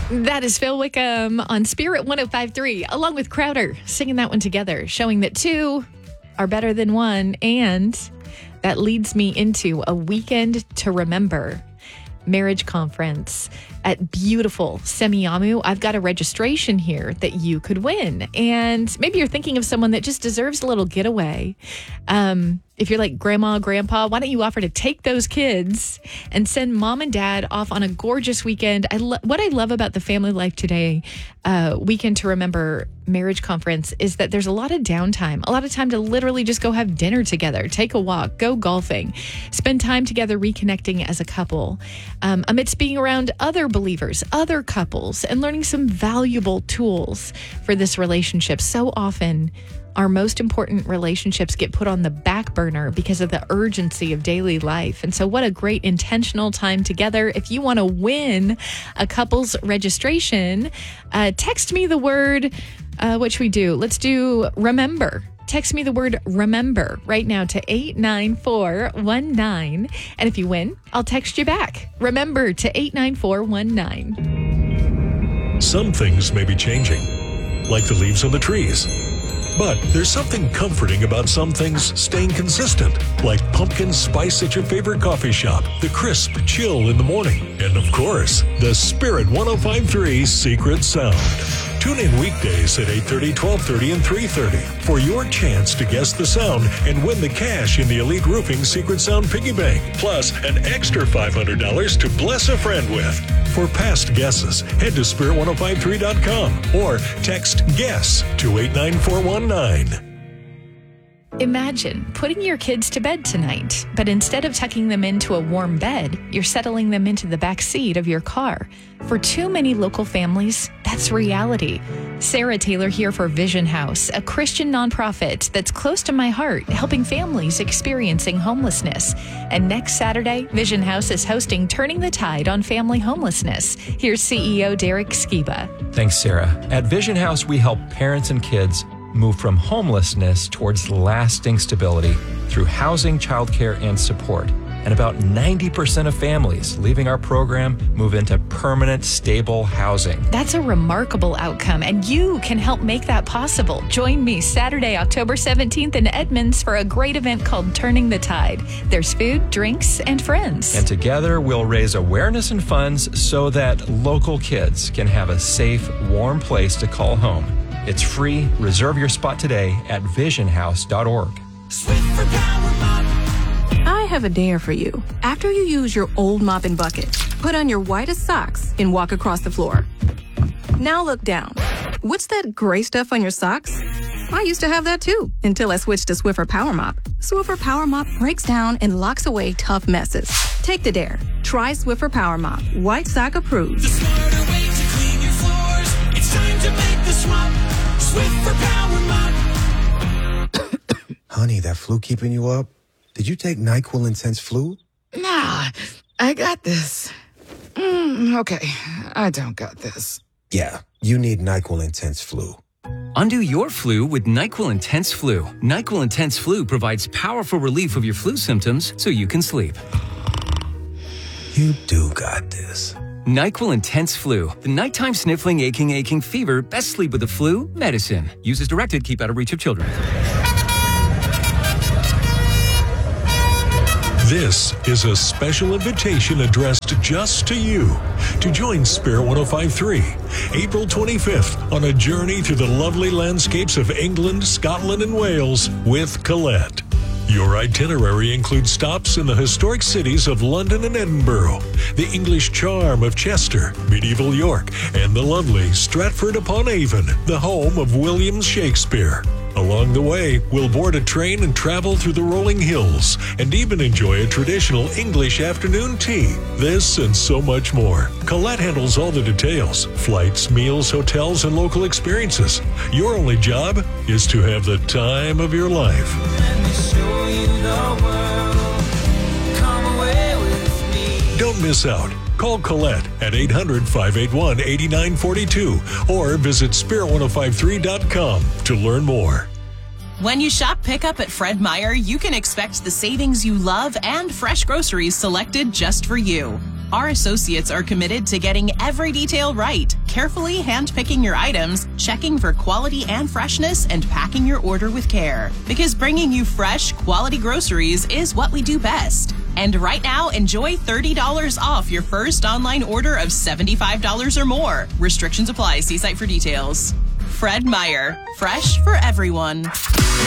That is Phil Wickham on Spirit 105.3, along with Crowder, singing that one together, showing that two are better than one. And that leads me into a weekend to remember marriage conference at beautiful Semiahmoo. I've got a registration here that you could win. And maybe you're thinking of someone that just deserves a little getaway. If you're like grandma, grandpa, why don't you offer to take those kids and send mom and dad off on a gorgeous weekend? What I love about the Family Life Today Weekend to Remember marriage conference is that there's a lot of downtime, a lot of time to literally just go have dinner together, take a walk, go golfing, spend time together reconnecting as a couple, amidst being around other believers, other couples, and learning some valuable tools for this relationship. So often, our most important relationships get put on the back burner because of the urgency of daily life. And so what a great intentional time together. If you want to win a couple's registration, text me the word, what should we do? Let's do remember. Text me the word remember right now to 89419. And if you win, I'll text you back. Remember to 89419. Some things may be changing, like the leaves on the trees. But there's something comforting about some things staying consistent, like pumpkin spice at your favorite coffee shop, the crisp chill in the morning, and of course, the Spirit 105.3 Secret Sound. Tune in weekdays at 8:30, 12:30, and 3:30 for your chance to guess the sound and win the cash in the Elite Roofing Secret Sound Piggy Bank, plus an extra $500 to bless a friend with. For past guesses, head to spirit1053.com or text GUESS to 89419. Imagine putting your kids to bed tonight, but instead of tucking them into a warm bed, you're settling them into the back seat of your car. For too many local families, that's reality. Sarah Taylor here for Vision House, a Christian nonprofit that's close to my heart, helping families experiencing homelessness. And next Saturday, Vision House is hosting Turning the Tide on Family Homelessness. Here's CEO Derek Skiba. Thanks, Sarah. At Vision House, we help parents and kids move from homelessness towards lasting stability through housing, childcare, and support. And about 90% of families leaving our program move into permanent, stable housing. That's a remarkable outcome, and you can help make that possible. Join me Saturday, October 17th in Edmonds for a great event called Turning the Tide. There's food, drinks, and friends. And together we'll raise awareness and funds so that local kids can have a safe, warm place to call home. It's free. Reserve your spot today at visionhouse.org. I have a dare for you. After you use your old mop and bucket, put on your whitest socks and walk across the floor. Now look down. What's that gray stuff on your socks? I used to have that too, until I switched to Swiffer Power Mop. Swiffer Power Mop breaks down and locks away tough messes. Take the dare. Try Swiffer Power Mop. White sock approved. The smarter way to clean your floors. It's time to make the swap. Swiffer Power Mop. Honey, that flu keeping you up? Did you take NyQuil Intense Flu? Nah, I got this. Okay, I don't got this. Yeah, you need NyQuil Intense Flu. Undo your flu with NyQuil Intense Flu. NyQuil Intense Flu provides powerful relief of your flu symptoms so you can sleep. You do got this. NyQuil Intense Flu. The nighttime sniffling, aching fever. Best sleep with the flu medicine. Use as directed. Keep out of reach of children. This is a special invitation addressed just to you to join Spirit 105.3 April 25th on a journey through the lovely landscapes of England, Scotland, and Wales with Colette. Your itinerary includes stops in the historic cities of London and Edinburgh, the English charm of Chester, medieval York, and the lovely Stratford-upon-Avon, the home of William Shakespeare. Along the way, we'll board a train and travel through the rolling hills and even enjoy a traditional English afternoon tea. This and so much more. Colette handles all the details: flights, meals, hotels, and local experiences. Your only job is to have the time of your life. Let me show you the world. Come away with me. Don't miss out. Call Colette at 800-581-8942 or visit spirit1053.com to learn more. When you shop pickup at Fred Meyer, you can expect the savings you love and fresh groceries selected just for you. Our associates are committed to getting every detail right, carefully handpicking your items, checking for quality and freshness, and packing your order with care. Because bringing you fresh, quality groceries is what we do best. And right now, enjoy $30 off your first online order of $75 or more. Restrictions apply. See site for details. Fred Meyer. Fresh for everyone.